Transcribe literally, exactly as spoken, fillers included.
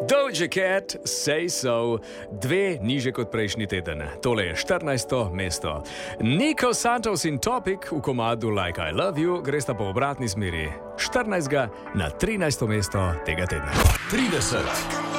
Doja Cat, Say So, dve niže kot prejšnji teden. Tole je štirinajsto mesto. Nico Santos in Topic v komadu Like I Love You gresta po obratni smeri. štirinajstega na trinajsto mesto tega tedna. trideset.